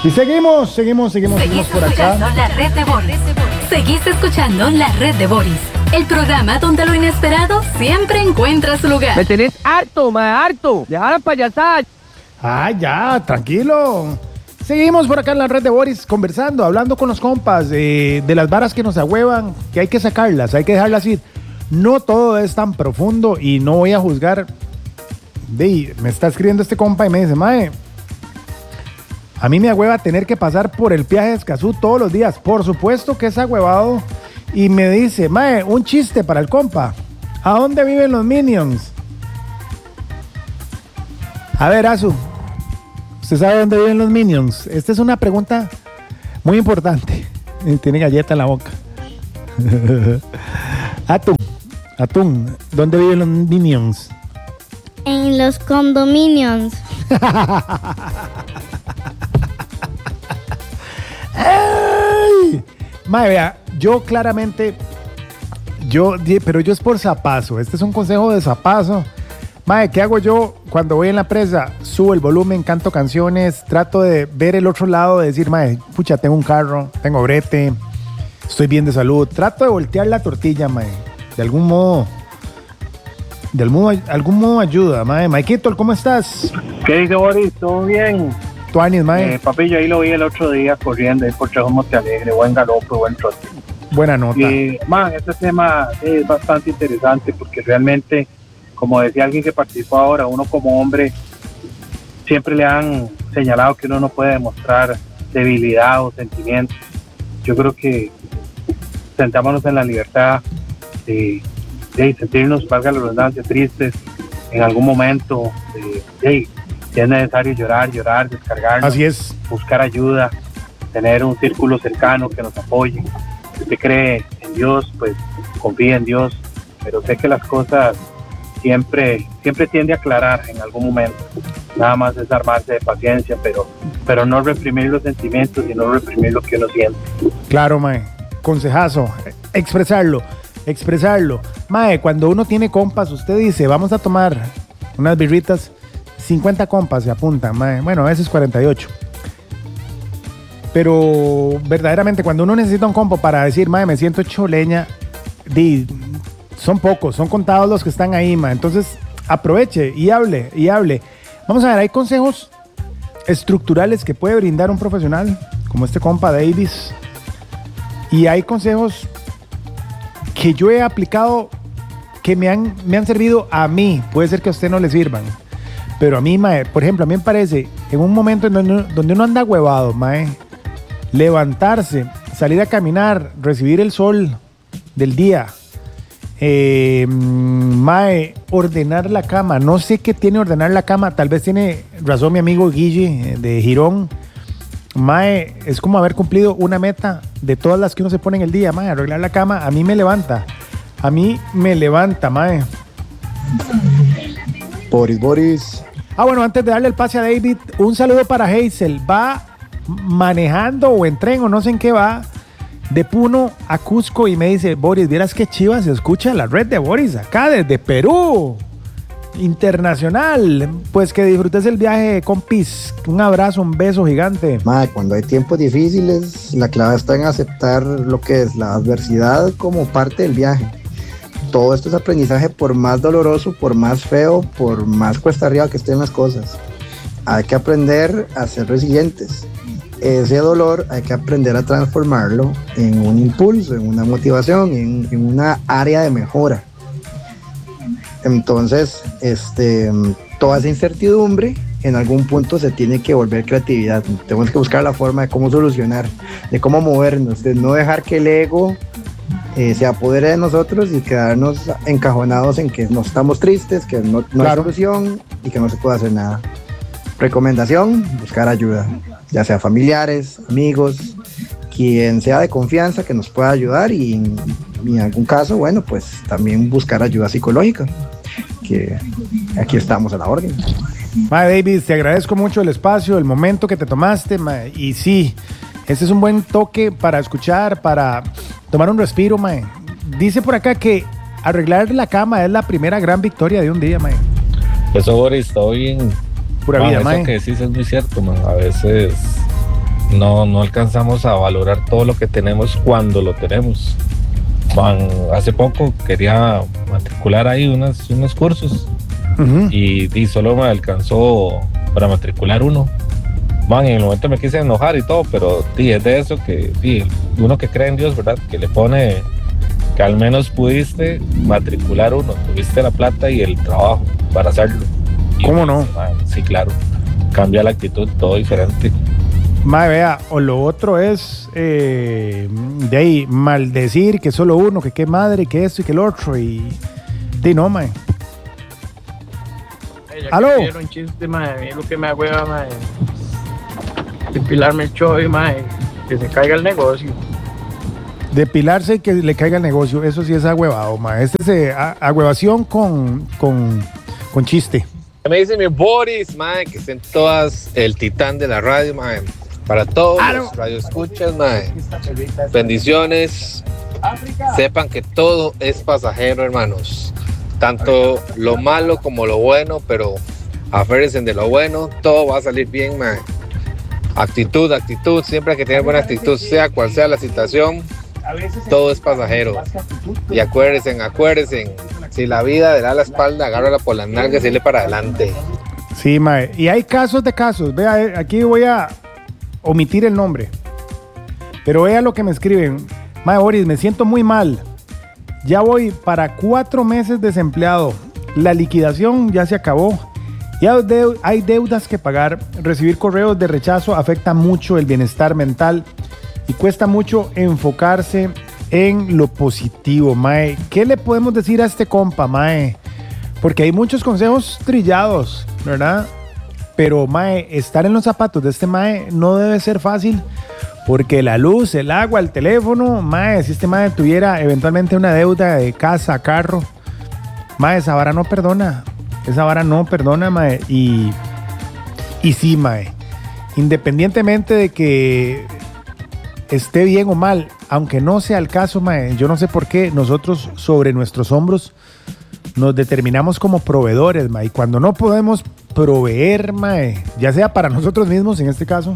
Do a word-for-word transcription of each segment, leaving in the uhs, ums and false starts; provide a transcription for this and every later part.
Y seguimos, seguimos, seguimos, seguimos por acá. La red de Boris. Seguís escuchando La Red de Boris, el programa donde lo inesperado siempre encuentra su lugar. Me tenés harto, ma, harto. Deja la payasada. Ah, ya, tranquilo. Seguimos por acá en La Red de Boris conversando, hablando con los compas eh, de las varas que nos ahuevan, que hay que sacarlas, hay que dejarlas ir. No todo es tan profundo y no voy a juzgar. De, me está escribiendo este compa y me dice, mae, a mí me ahueva tener que pasar por el peaje de Escazú todos los días. Por supuesto que es ahuevado. Y me dice, mae, un chiste para el compa. ¿A dónde viven los Minions? A ver, Azu, ¿usted sabe dónde viven los Minions? Esta es una pregunta muy importante. Tiene galleta en la boca. Atún, Atún, ¿dónde viven los Minions? En los condominios. ¡Ey! Mae, vea, yo claramente, yo, pero yo es por zapazo. Este es un consejo de zapazo. Mae, ¿qué hago yo cuando voy en la presa? Subo el volumen, canto canciones, trato de ver el otro lado, de decir, mae, pucha, tengo un carro, tengo brete, estoy bien de salud. Trato de voltear la tortilla, mae. De algún modo, de algún modo, algún modo ayuda, mae. Maikito, ¿cómo estás? ¿Qué dice Boris? ¿Todo bien? Tuanis, mae. Eh, papi, yo ahí lo vi el otro día corriendo ahí por Trejo Monte Alegre, buen galope, buen trote. Buena nota. Y, man, este tema es bastante interesante porque realmente, como decía alguien que participó ahora, uno como hombre siempre le han señalado que uno no puede demostrar debilidad o sentimientos. Yo creo que sentámonos en la libertad de, de sentirnos, valga la redundancia, tristes en algún momento, de, de, si es necesario llorar, llorar, descargarnos. Así es. Buscar ayuda, tener un círculo cercano que nos apoye. Si usted cree en Dios, pues confía en Dios, pero sé que las cosas siempre siempre tiende a aclarar en algún momento. Nada más es armarse de paciencia, pero pero no reprimir los sentimientos y no reprimir lo que uno siente. Claro, mae. Consejazo. Expresarlo. Expresarlo. Mae, cuando uno tiene compas, usted dice, vamos a tomar unas birritas, cincuenta compas se apuntan, mae. Bueno, a veces cuarenta y ocho. Pero verdaderamente cuando uno necesita un compa para decir, mae, me siento hecho leña, di, son pocos, son contados los que están ahí, mae. Entonces aproveche y hable, y hable. Vamos a ver, hay consejos estructurales que puede brindar un profesional, como este compa Davis. Y hay consejos que yo he aplicado que me han, me han servido a mí. Puede ser que a usted no le sirvan. Pero a mí, mae, por ejemplo, a mí me parece, en un momento en donde, donde uno anda huevado, mae, levantarse, salir a caminar, recibir el sol del día, eh, mae, ordenar la cama. No sé qué tiene ordenar la cama. Tal vez tiene razón mi amigo Guille de Girón. Mae, es como haber cumplido una meta de todas las que uno se pone en el día, mae. Arreglar la cama, a mí me levanta. A mí me levanta, mae. Boris, Boris. Ah, bueno, antes de darle el pase a David, un saludo para Hazel. Va manejando o en tren o no sé en qué va, de Puno a Cusco y me dice, Boris, ¿vieras qué chiva se escucha la red de Boris acá desde Perú? Internacional. Pues que disfrutes el viaje, compis. Un abrazo, un beso gigante. Madre, cuando hay tiempos difíciles, la clave está en aceptar lo que es la adversidad como parte del viaje. Todo esto es aprendizaje, por más doloroso, por más feo, por más cuesta arriba que estén las cosas. Hay que aprender a ser resilientes. Ese dolor hay que aprender a transformarlo en un impulso, en una motivación, en, en una área de mejora. Entonces, este, toda esa incertidumbre en algún punto se tiene que volver creatividad. Tenemos que buscar la forma de cómo solucionar, de cómo movernos, de no dejar que el ego eh, se apodere de nosotros y quedarnos encajonados en que no estamos tristes, que no, no Claro. hay solución y que no se puede hacer nada. Recomendación, buscar ayuda, ya sea familiares, amigos, quien sea de confianza que nos pueda ayudar y en, y en algún caso, bueno, pues también buscar ayuda psicológica, que aquí estamos a la orden. Mae, David, te agradezco mucho el espacio, el momento que te tomaste, mae. Y sí, ese es un buen toque para escuchar, para tomar un respiro, mae. Dice por acá que arreglar la cama es la primera gran victoria de un día, mae. Eso, Boris, todo bien. Pura Man, vida, eso mae. que decís es muy cierto, man. A veces no, no alcanzamos a valorar todo lo que tenemos cuando lo tenemos. Man, hace poco quería matricular ahí unos, unos cursos uh-huh. y, y solo me alcanzó para matricular uno. Man, en el momento me quise enojar y todo, pero sí, es de eso que sí, uno que cree en Dios, ¿verdad? Que le pone que al menos pudiste matricular uno, tuviste la plata y el trabajo para hacerlo. Y ¿cómo no? Man, sí, claro, cambia la actitud, todo diferente. Mae, vea, o lo otro es eh, de ahí maldecir que solo uno, que qué madre, que esto y que el otro, y de no, mae. Hey, ¿aló? Un chiste, mae, es lo que me agüeva, mae. Depilarme el choy, mae, que se caiga el negocio. Depilarse y que le caiga el negocio, eso sí es agüevado, mae. Este es eh, agüevación con, con, con chiste. Me dice mi Boris, mae, que estén todas el titán de la radio, mae. Para todos ah, no. los radioescuchas, mae. Bendiciones. Sepan que todo es pasajero, hermanos. Tanto lo malo como lo bueno, pero aférrense de lo bueno, todo va a salir bien, mae. Actitud, actitud, siempre hay que tener buena actitud, sea cual sea la situación, todo es pasajero. Y acuérdense, acuérdense, si la vida le da la espalda, agárrala por las nalgas y dile para adelante. Sí, mae, y hay casos de casos, vea, aquí voy a omitir el nombre, pero vea lo que me escriben. Mae, Boris, me siento muy mal, ya voy para cuatro meses desempleado, la liquidación ya se acabó, ya hay deudas que pagar, recibir correos de rechazo afecta mucho el bienestar mental y cuesta mucho enfocarse en lo positivo, mae. ¿Qué le podemos decir a este compa, mae? Porque hay muchos consejos trillados, ¿verdad? Pero, mae, estar en los zapatos de este mae no debe ser fácil, porque la luz, el agua, el teléfono, mae, si este mae tuviera eventualmente una deuda de casa, carro, mae, esa vara no perdona. Esa vara no perdona, mae. Y, y sí, mae, independientemente de que esté bien o mal, aunque no sea el caso, mae, yo no sé por qué nosotros sobre nuestros hombros nos determinamos como proveedores, mae, y cuando no podemos proveer, mae, ya sea para nosotros mismos en este caso,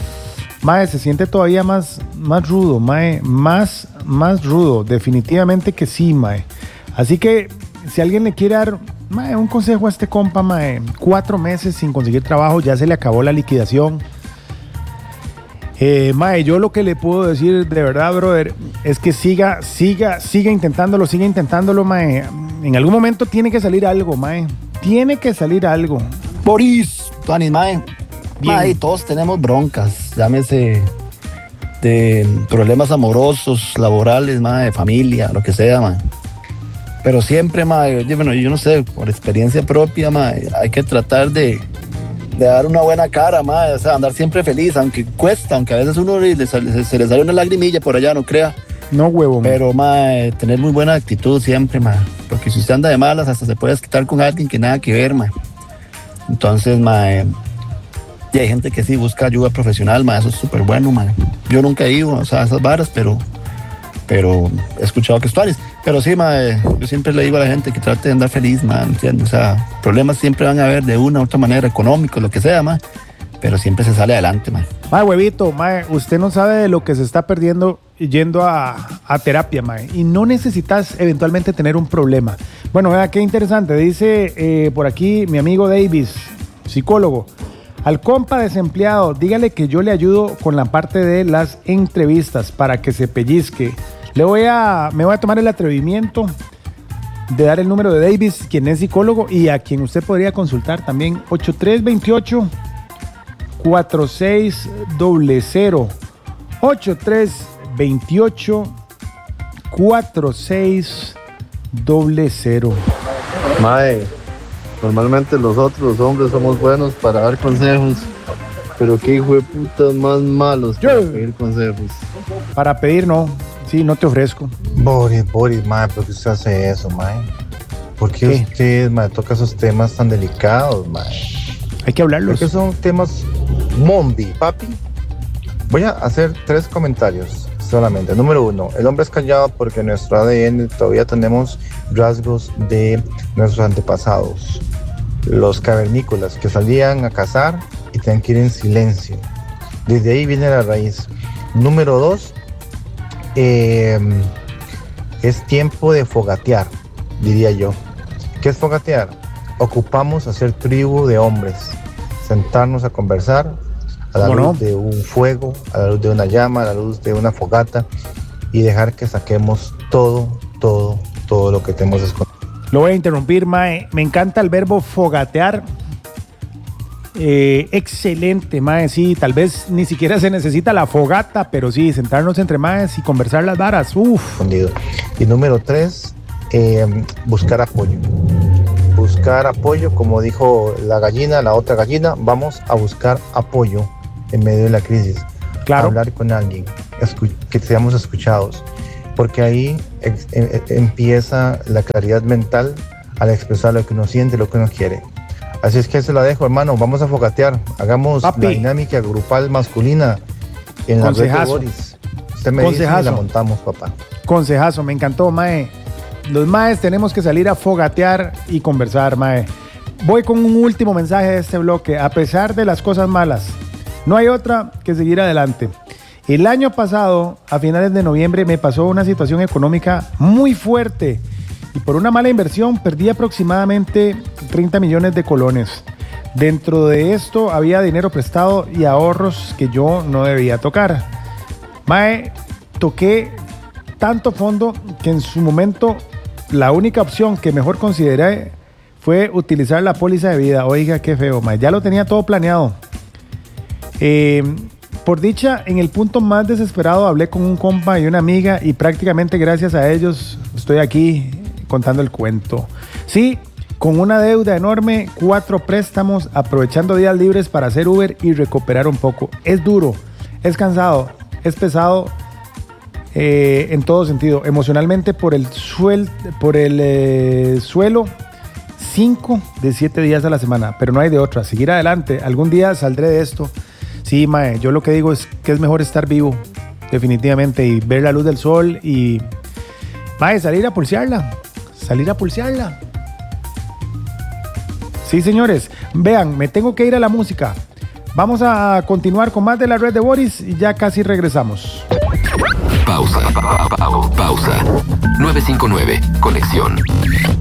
mae, se siente todavía más, más rudo, mae, más, más rudo, definitivamente que sí, mae. Así que si alguien le quiere dar, mae, un consejo a este compa, mae, cuatro meses sin conseguir trabajo, ya se le acabó la liquidación. Eh, mae, yo lo que le puedo decir de verdad, brother, es que siga, siga, siga intentándolo, siga intentándolo, mae. En algún momento tiene que salir algo, mae. Tiene que salir algo. Boris, Tuanis, mae. Mae, todos tenemos broncas, llámese de problemas amorosos, laborales, mae, de familia, lo que sea, mae. Pero siempre, mae, yo, bueno, yo no sé, por experiencia propia, mae, hay que tratar de de dar una buena cara, mae, o sea, andar siempre feliz, aunque cuesta, aunque a veces uno le sale, se le sale una lagrimilla por allá, no crea. No, huevo. Pero, mae, tener muy buena actitud siempre, mae, porque si usted anda de malas, hasta se puede quitar con alguien que nada que ver, mae. Entonces, mae, y hay gente que sí busca ayuda profesional, mae, eso es súper bueno, mae. Yo nunca he ido, o sea, a esas varas, pero, pero he escuchado que estuares. Pero sí, mae, yo siempre le digo a la gente que trate de andar feliz, mae, ¿entiendes? O sea, problemas siempre van a haber de una u otra manera, económicos, lo que sea, mae, pero siempre se sale adelante, mae. Mae, huevito, mae, usted no sabe de lo que se está perdiendo yendo a, a terapia, mae, y no necesitas eventualmente tener un problema. Bueno, vea qué interesante, dice eh, por aquí mi amigo Davis, psicólogo. Al compa desempleado, dígale que yo le ayudo con la parte de las entrevistas para que se pellizque. Le voy a, me voy a tomar el atrevimiento de dar el número de Davis, quien es psicólogo y a quien usted podría consultar también. ocho tres dos ocho, cuatro seis cero cero. ocho tres dos ocho, cuatro seis cero cero. Mae, normalmente nosotros los hombres somos buenos para dar consejos, pero qué hijo de putas más malos para Yo. pedir consejos. Para pedir no. Sí, no te ofrezco. Boris, Boris, mae, ¿por qué usted hace eso, mae? ¿Por qué, ¿Qué? usted, mae, toca esos temas tan delicados, mae? Hay que hablarlos. Porque son temas mombi, papi. Voy a hacer tres comentarios solamente. Número uno, el hombre es callado porque en nuestro A D N todavía tenemos rasgos de nuestros antepasados. Los cavernícolas que salían a cazar y tenían que ir en silencio. Desde ahí viene la raíz. Número dos, eh, es tiempo de fogatear, diría yo. ¿Qué es fogatear? Ocupamos hacer tribu de hombres, sentarnos a conversar a la Bueno. luz de un fuego, a la luz de una llama, a la luz de una fogata y dejar que saquemos todo, todo, todo lo que tenemos escondido. Lo voy a interrumpir, mae. Me encanta el verbo fogatear. Eh, excelente, mae. Sí, tal vez ni siquiera se necesita la fogata, pero sí, sentarnos entre maes y conversar las varas. Uf. Escondido. Y número tres, eh, buscar apoyo. Buscar apoyo, como dijo la gallina, la otra gallina, vamos a buscar apoyo en medio de la crisis. Claro. Hablar con alguien, escu- que seamos escuchados, porque ahí ex- em- empieza la claridad mental al expresar lo que uno siente, lo que uno quiere. Así es que se lo dejo, hermano, vamos a fogatear, hagamos Papi. la dinámica grupal masculina en la red de Consejazo. Boris. Usted me dice y Consejazo. la montamos, papá. Consejazo, me encantó, mae. Los maes tenemos que salir a fogatear y conversar, mae. Voy con un último mensaje de este bloque. A pesar de las cosas malas, no hay otra que seguir adelante. El año pasado, a finales de noviembre, me pasó una situación económica muy fuerte y por una mala inversión perdí aproximadamente treinta millones de colones. Dentro de esto había dinero prestado y ahorros que yo no debía tocar. Mae, toqué tanto fondo que en su momento la única opción que mejor consideré fue utilizar la póliza de vida. Oiga, qué feo, mae. Ya lo tenía todo planeado. Eh, por dicha, en el punto más desesperado hablé con un compa y una amiga y prácticamente gracias a ellos estoy aquí contando el cuento. Sí, con una deuda enorme, cuatro préstamos, aprovechando días libres para hacer Uber y recuperar un poco. Es duro, es cansado, es pesado eh, en todo sentido. Emocionalmente por el, suel, por el eh, suelo, cinco de siete días a la semana, pero no hay de otra. Seguir adelante, algún día saldré de esto. Sí, mae, yo lo que digo es que es mejor estar vivo, definitivamente, y ver la luz del sol y, mae, salir a pulsearla, salir a pulsearla. Sí, señores, vean, me tengo que ir a la música. Vamos a continuar con más de la red de Boris y ya casi regresamos. Pausa, pa- pa- pa- pausa. nueve cinco nueve, conexión.